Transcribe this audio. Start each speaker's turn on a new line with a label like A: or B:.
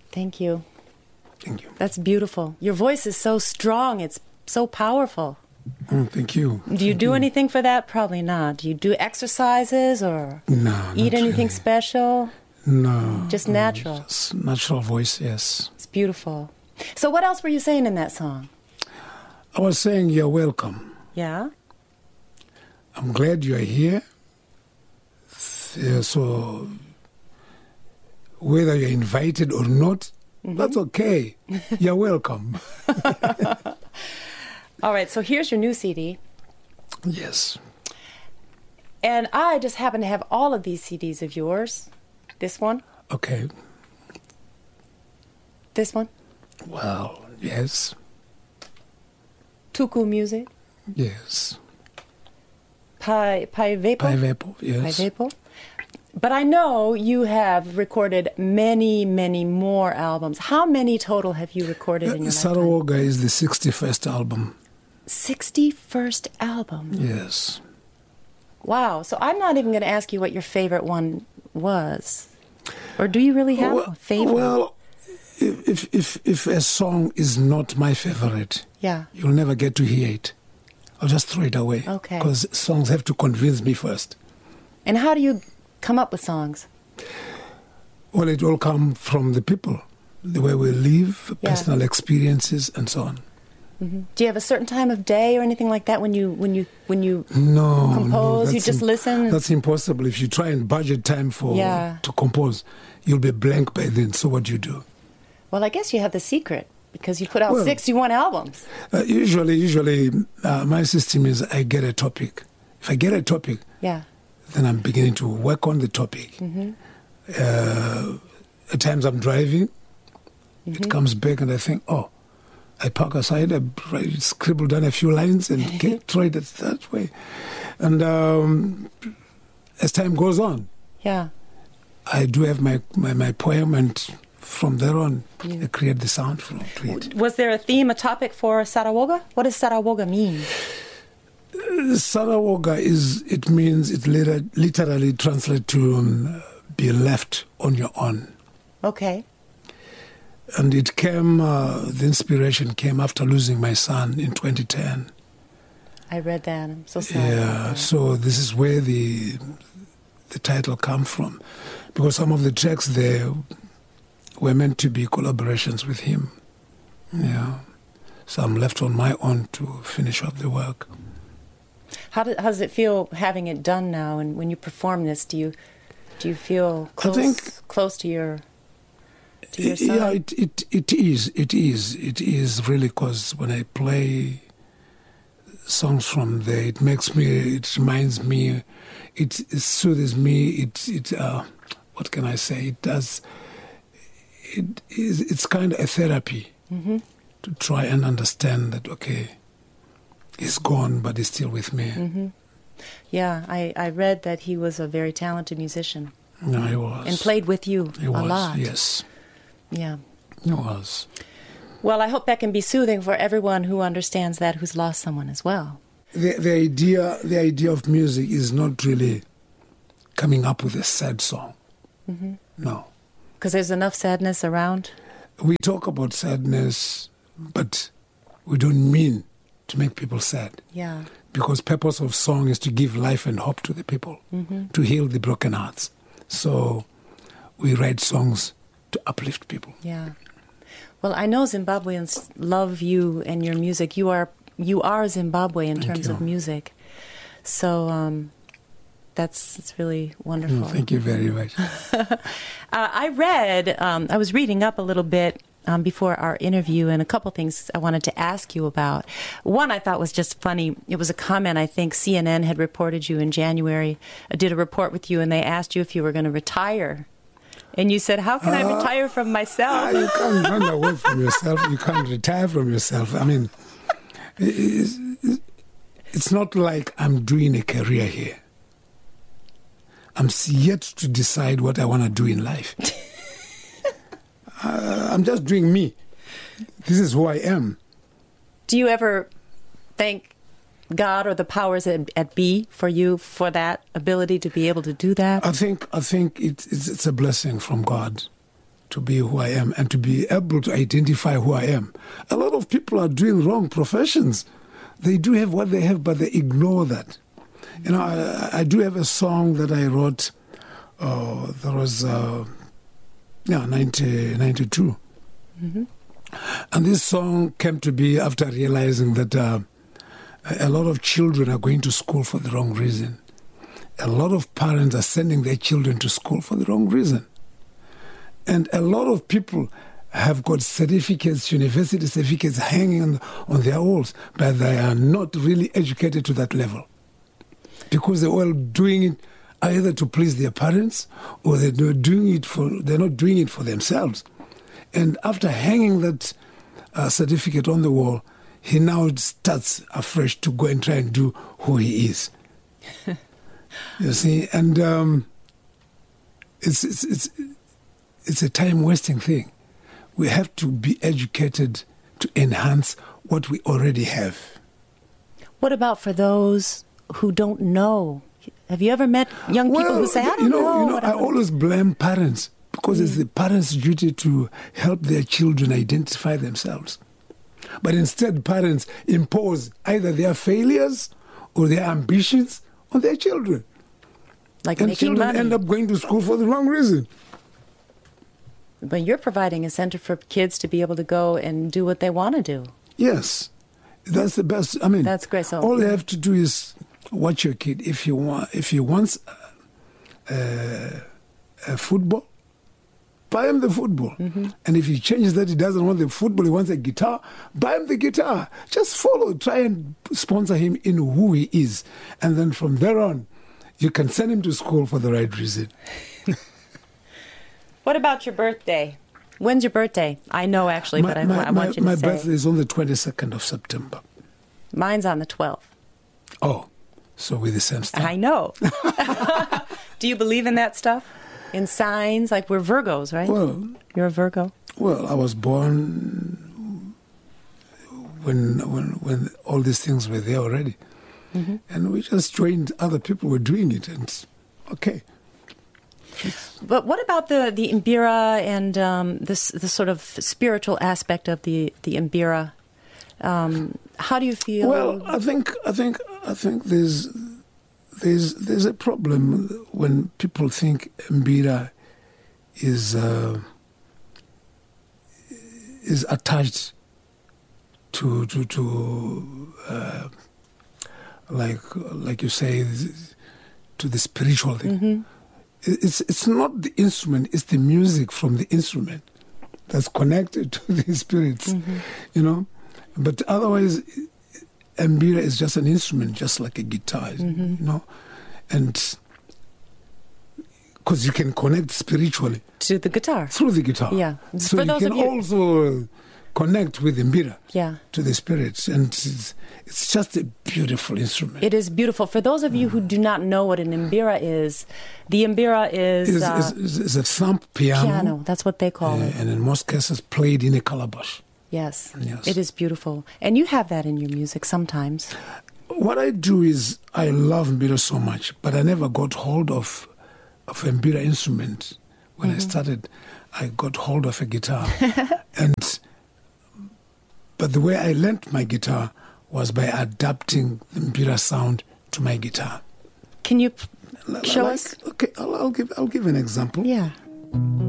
A: Thank you.
B: Thank you.
A: That's beautiful. Your voice is so strong. It's so powerful.
B: Thank you.
A: Do you do anything for that? Probably not. Do you do exercises or eat anything special?
B: No.
A: Just natural?
B: Just natural voice, yes.
A: It's beautiful. So what else were you saying in that song?
B: I was saying you're welcome.
A: Yeah?
B: I'm glad you're here. So whether you're invited or not, that's okay. You're welcome.
A: All right, so here's your new CD.
B: Yes.
A: And I just happen to have all of these CDs of yours. This one.
B: Okay.
A: This one.
B: Well, yes.
A: Tuku Music.
B: Yes.
A: Pai Vepo.
B: Pai Vepo, yes.
A: Pai Vepo. But I know you have recorded many, many more albums. How many total have you recorded in your lifetime?
B: Sarawoga is the 61st album.
A: 61st album?
B: Yes.
A: Wow. So I'm not even going to ask you what your favorite one was. Or do you really have a favorite?
B: Well, if a song is not my favorite,
A: yeah,
B: you'll never get to hear it. I'll just throw it away.
A: Okay.
B: Because songs have to convince me first.
A: And how do you come up with songs?
B: Well, it all comes from the people, the way we live, personal experiences, and so on.
A: Mm-hmm. Do you have a certain time of day or anything like that when you compose?
B: No,
A: you just listen?
B: That's impossible. If you try and budget time to compose, you'll be blank by then. So what do you do?
A: Well, I guess you have the secret because you put out 61 albums.
B: Usually, my system is I get a topic. If I get a topic, then I'm beginning to work on the topic. Mm-hmm. At times I'm driving. Mm-hmm. It comes back and I think, I park aside, I scribble down a few lines and try it that way. And as time goes on, I do have my poem, and from there on, I create the sound from it.
A: Was there a theme, a topic for Sarawoga? What does Sarawoga mean?
B: Sarawoga literally translates to be left on your own.
A: Okay.
B: And it came, the inspiration came after losing my son in 2010.
A: I read that. I'm so sorry.
B: Yeah, so this is where the title comes from. Because some of the tracks there were meant to be collaborations with him. Yeah. So I'm left on my own to finish up the work.
A: How does it feel having it done now? And when you perform this, do you feel close to your son?
B: Yeah, it is really, because when I play songs from there, it reminds me, it soothes me, what can I say, it's kind of a therapy to try and understand that, okay, he's gone, but he's still with me.
A: Mm-hmm. Yeah, I read that he was a very talented musician.
B: No, he was.
A: And played with you a lot.
B: Yes.
A: Yeah.
B: He was.
A: Well, I hope that can be soothing for everyone who understands that, who's lost someone as well.
B: The idea of music is not really coming up with a sad song. Mm-hmm. No.
A: Because there's enough sadness around?
B: We talk about sadness, but we don't mean to make people sad.
A: Yeah.
B: Because purpose of song is to give life and hope to the people, to heal the broken hearts. So we write songs to uplift people.
A: Yeah. Well, I know Zimbabweans love you and your music. You are Zimbabwe in terms of music. So that's really wonderful.
B: Thank you very much.
A: I was reading up a little bit before our interview, and a couple things I wanted to ask you about. One I thought was just funny. It was a comment, I think CNN had reported you in January, did a report with you, and they asked you if you were going to retire. And you said, how can I retire from myself?
B: You can't run away from yourself. You can't retire from yourself. I mean, it's not like I'm doing a career here. I'm yet to decide what I want to do in life. I'm just doing me. This is who I am.
A: Do you ever thank God or the powers at be for you for that ability to be able to do that?
B: I think it's a blessing from God to be who I am and to be able to identify who I am. A lot of people are doing wrong professions. They do have what they have, but they ignore that. You know, I do have a song that I wrote. That was 1992. Mm-hmm. And this song came to be after realizing that a lot of children are going to school for the wrong reason. A lot of parents are sending their children to school for the wrong reason. And a lot of people have got certificates, university certificates hanging on their walls, but they are not really educated to that level. Because they're all doing it either to please their parents or they're not doing it for themselves. And after hanging that certificate on the wall, he now starts afresh to go and try and do who he is. You see, and it's a time-wasting thing. We have to be educated to enhance what we already have.
A: What about for those who don't know? Have you ever met young people who say, I don't know?
B: I always blame parents because it's the parents' duty to help their children identify themselves. But instead, parents impose either their failures or their ambitions on their children.
A: Like
B: and
A: making
B: children
A: money.
B: end up going to school for the wrong reason.
A: But you're providing a center for kids to be able to go and do what they want to do.
B: Yes, that's the best. I mean,
A: that's great. So
B: all you have to do is watch your kid. If he wants football, buy him the football. Mm-hmm. And if he changes that, he doesn't want the football, he wants a guitar, buy him the guitar. Just follow, try and sponsor him in who he is. And then from there on, you can send him to school for the right reason.
A: What about your birthday? When's your birthday? I know, actually, but I want you to say.
B: My birthday is on the 22nd of September.
A: Mine's on the 12th.
B: Oh, so we're the same stuff.
A: I know. Do you believe in that stuff? In signs? Like we're Virgos, right?
B: Well,
A: you're a Virgo?
B: Well, I was born when all these things were there already. Mm-hmm. And we just joined other people who were doing it, and okay.
A: But what about the Imbira and this sort of spiritual aspect of the Imbira? How do you feel?
B: Well, I think there's a problem when people think Imbira is attached to like you say, to the spiritual thing. Mm-hmm. It's not the instrument, it's the music from the instrument that's connected to the spirits, mm-hmm. you know. But otherwise, Mbira is just an instrument, just like a guitar, mm-hmm. you know. And because you can connect spiritually.
A: To the guitar.
B: Through the guitar.
A: Yeah.
B: So
A: for
B: you
A: those
B: can
A: of you
B: also connect with Mbira,
A: yeah.
B: to the spirits. And it's just a beautiful instrument.
A: It is beautiful. For those of you who do not know what an Mbira is, the Mbira is
B: a thumb piano.
A: Piano, that's what they call it.
B: And in most cases played in a calabash.
A: Yes, it is beautiful. And you have that in your music sometimes.
B: What I do is, I love Mbira so much, but I never got hold of a Mbira instrument. When mm-hmm. I started, I got hold of a guitar. But the way I learnt my guitar was by adapting the Mbira sound to my guitar.
A: Can you show us?
B: Okay, I'll give an example.
A: Yeah.